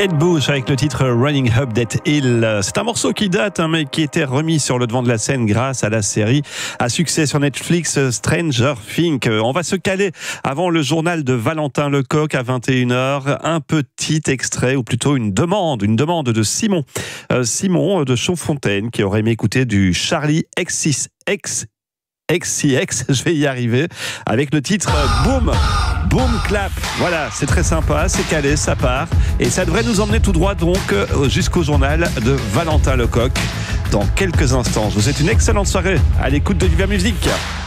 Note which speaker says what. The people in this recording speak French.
Speaker 1: Kate Bush avec le titre Running Up That Hill. C'est un morceau qui date, mais qui était remis sur le devant de la scène grâce à la série à succès sur Netflix Stranger Things. On va se caler avant le journal de Valentin Lecoq à 21h. Un petit extrait, ou plutôt une demande de Simon. Simon de Chaudfontaine qui aurait aimé écouter du Charlie XCX, je vais y arriver, avec le titre Boom Clap. Voilà, c'est très sympa, c'est calé, ça part. Et ça devrait nous emmener tout droit donc jusqu'au journal de Valentin Lecoq. Dans quelques instants, je vous souhaite une excellente soirée à l'écoute de Viva Musique.